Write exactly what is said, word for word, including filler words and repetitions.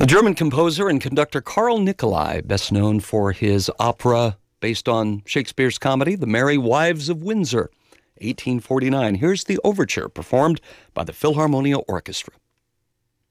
German composer and conductor Carl Nicolai, best known for his opera based on Shakespeare's comedy, The Merry Wives of Windsor, eighteen forty-nine. Here's the overture performed by the Philharmonia Orchestra.